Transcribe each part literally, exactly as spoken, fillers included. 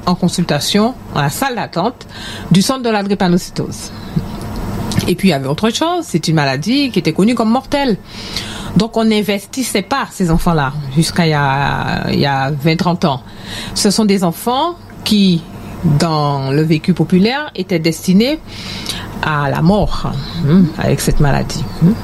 en consultation dans la salle d'attente du centre de la drépanocytose. Et puis il y avait autre chose, c'est une maladie qui était connue comme mortelle. Donc on n'investissait pas ces enfants-là jusqu'à il y a, il y a vingt à trente ans. Ce sont des enfants qui, dans le vécu populaire, étaient destinés à la mort hein, avec cette maladie.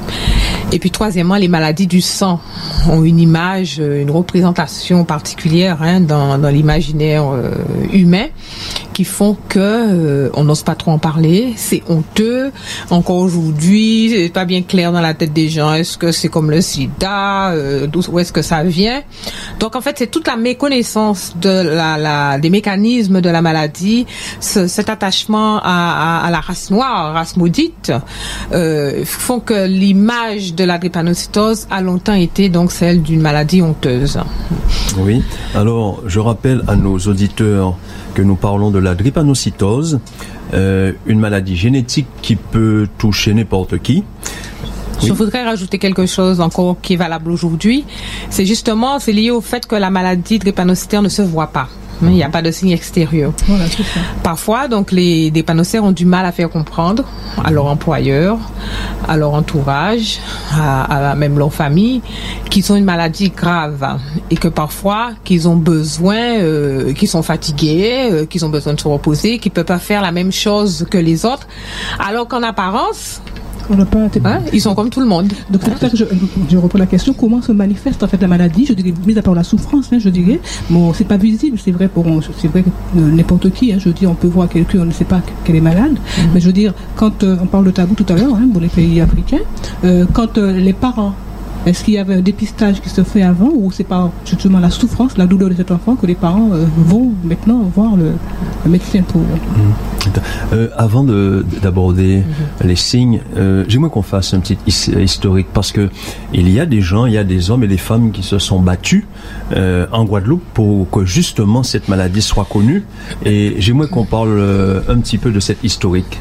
Et puis troisièmement, les maladies du sang ont une image, une représentation particulière hein, dans, dans l'imaginaire euh, humain qui font que euh, on n'ose pas trop en parler, c'est honteux. Encore aujourd'hui, c'est pas bien clair dans la tête des gens. Est-ce que c'est comme le sida, euh, d'où où est-ce que ça vient? Donc en fait, c'est toute la méconnaissance de la, la des mécanismes de la maladie, ce, cet attachement à, à, à la race noire, race maudite, euh, font que l'image de la drépanocytose a longtemps été donc celle d'une maladie honteuse. Oui. Alors, je rappelle à nos auditeurs que nous parlons de la drépanocytose, euh, une maladie génétique qui peut toucher n'importe qui. Oui. Je voudrais rajouter quelque chose encore qui est valable aujourd'hui. C'est justement, c'est lié au fait que la maladie drépanocytaire ne se voit pas. Il n'y a pas de signe extérieur. Voilà, c'est ça. Parfois, donc, les drépanocytaires ont du mal à faire comprendre à leur employeur, à leur entourage, à, à même leur famille, qu'ils ont une maladie grave et que parfois, qu'ils ont besoin, euh, qu'ils sont fatigués, euh, qu'ils ont besoin de se reposer, qu'ils ne peuvent pas faire la même chose que les autres, alors qu'en apparence, on n'a pas hein, ils sont comme tout le monde. Donc c'est pour ça que je, je reprends la question, comment se manifeste en fait la maladie? Je dirais, mis à part la souffrance, hein, je dirais, bon, c'est pas visible, c'est vrai pour c'est vrai que euh, n'importe qui, hein, je dis, on peut voir quelqu'un, on ne sait pas qu'elle est malade, mm-hmm. mais je veux dire, quand euh, on parle de tabou tout à l'heure, hein, pour les pays africains, euh, quand euh, les parents, est-ce qu'il y avait un dépistage qui se fait avant ou c'est pas justement la souffrance, la douleur de cet enfant que les parents euh, vont maintenant voir le, le médecin pour... Mmh. Euh, avant de, d'aborder mmh. les signes, euh, j'aimerais qu'on fasse un petit his- historique parce que il y a des gens, il y a des hommes et des femmes qui se sont battus euh, en Guadeloupe pour que justement cette maladie soit connue et j'aimerais qu'on parle euh, un petit peu de cette historique.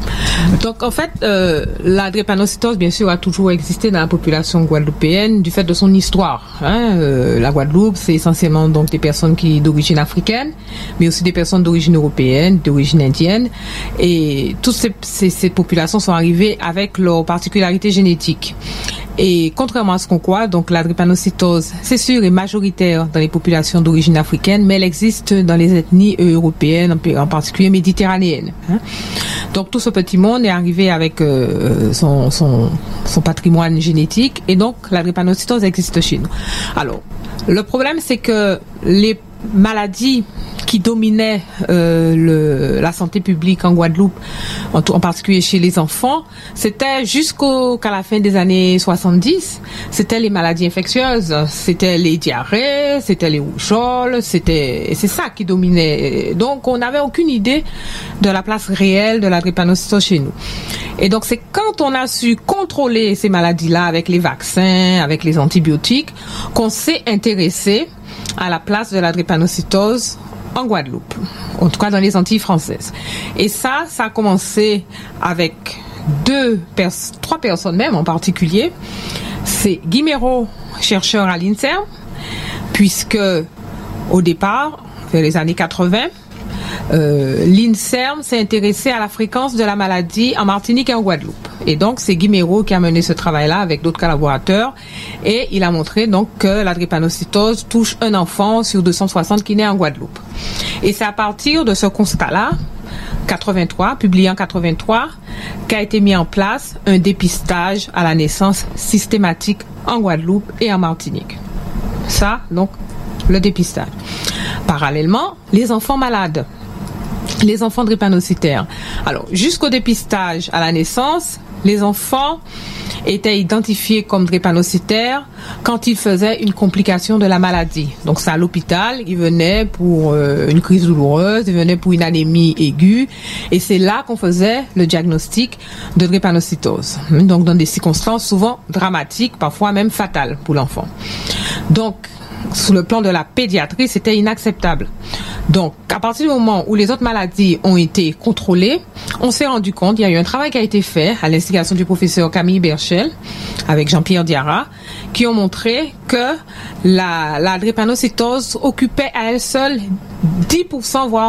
Donc en fait, euh, la drépanocytose bien sûr a toujours existé dans la population guadeloupéenne du fait de son histoire. Hein. Euh, la Guadeloupe, c'est essentiellement donc des personnes qui d'origine africaine, mais aussi des personnes d'origine européenne, d'origine indienne. Et toutes ces, ces, ces populations sont arrivées avec leurs particularités génétiques. Et contrairement à ce qu'on croit, donc la drépanocytose, c'est sûr, est majoritaire dans les populations d'origine africaine, mais elle existe dans les ethnies européennes, en particulier méditerranéennes. Hein. Donc tout ce petit monde est arrivé avec euh, son, son, son patrimoine génétique, et donc la drépanocytose existe chez nous. Alors, le problème, c'est que les maladies qui dominaient euh, le, la santé publique en Guadeloupe, en, en particulier chez les enfants, c'était jusqu'à la fin des années soixante-dix, c'était les maladies infectieuses, c'était les diarrhées, c'était les rougeoles, c'était, c'est ça qui dominait. Donc on n'avait aucune idée de la place réelle de la drépanocytose chez nous. Et donc c'est quand on a su contrôler ces maladies-là avec les vaccins, avec les antibiotiques, qu'on s'est intéressé à la place de la drépanocytose en Guadeloupe, en tout cas dans les Antilles françaises. Et ça, ça a commencé avec deux, pers- trois personnes même en particulier. C'est Guy Méraud, chercheur à l'INSERM, puisque au départ, vers les années quatre-vingts, euh, l'INSERM s'est intéressé à la fréquence de la maladie en Martinique et en Guadeloupe. Et donc, c'est Guy Méraud qui a mené ce travail-là avec d'autres collaborateurs. Et il a montré donc que la drépanocytose touche un enfant sur deux cent soixante qui naît en Guadeloupe. Et c'est à partir de ce constat-là, quatre-vingt-trois, publié en quatre-vingt-trois, qu'a été mis en place un dépistage à la naissance systématique en Guadeloupe et en Martinique. Ça, donc, le dépistage. Parallèlement, les enfants malades. Les enfants drépanocytaires. Alors, jusqu'au dépistage à la naissance, les enfants étaient identifiés comme drépanocytaires quand ils faisaient une complication de la maladie. Donc, c'est à l'hôpital, ils venaient pour euh, une crise douloureuse, ils venaient pour une anémie aiguë, et c'est là qu'on faisait le diagnostic de drépanocytose. Donc, dans des circonstances souvent dramatiques, parfois même fatales pour l'enfant. Donc, sous le plan de la pédiatrie, c'était inacceptable. Donc, à partir du moment où les autres maladies ont été contrôlées, on s'est rendu compte, il y a eu un travail qui a été fait à l'instigation du professeur Camille Berchel avec Jean-Pierre Diarra, qui ont montré que la, la drépanocytose occupait à elle seule dix pour cent, voire